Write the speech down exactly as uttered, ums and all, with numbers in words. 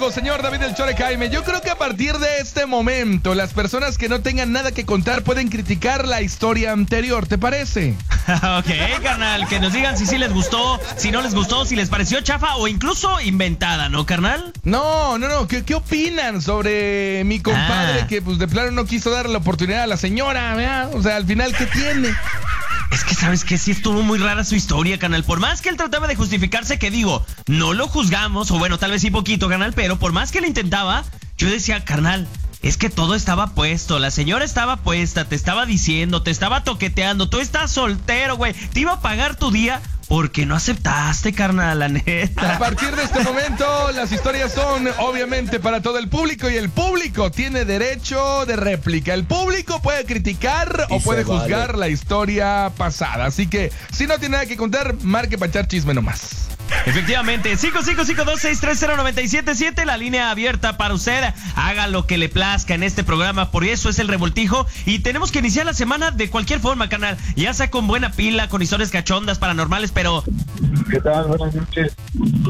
dijo, señor David El Chore Jaime? Yo creo que a partir de este momento, las personas que no tengan nada que contar pueden criticar la historia anterior, ¿te parece? Ok, carnal, que nos digan si sí les gustó, si no les gustó, si les pareció chafa o incluso inventada, ¿no, carnal? No, no, no, ¿qué, qué opinan sobre mi compadre Ah. que pues de plano no quiso darle la oportunidad a la señora, ¿verdad? O sea, al final, ¿qué tiene? Es que sabes que sí estuvo muy rara su historia, canal. Por más que él trataba de justificarse, que digo, no lo juzgamos, o bueno, tal vez sí poquito, canal, pero por más que lo intentaba, yo decía, carnal, es que todo estaba puesto, la señora estaba puesta, te estaba diciendo, te estaba toqueteando, tú estás soltero, güey, te iba a pagar tu día porque no aceptaste, carnal, la neta. A partir de este momento, las historias son obviamente para todo el público y el público tiene derecho de réplica. El público puede criticar o puede juzgar vale. la historia pasada. Así que, si no tiene nada que contar, marque para echar chisme nomás. Efectivamente, cinco cinco cinco dos seis tres cero nueve siete siete, la línea abierta para usted. Haga lo que le plazca en este programa, por eso es El Revoltijo. Y tenemos que iniciar la semana de cualquier forma, canal. Ya sea con buena pila, con historias cachondas, paranormales, pero... ¿Qué tal? Buenas noches.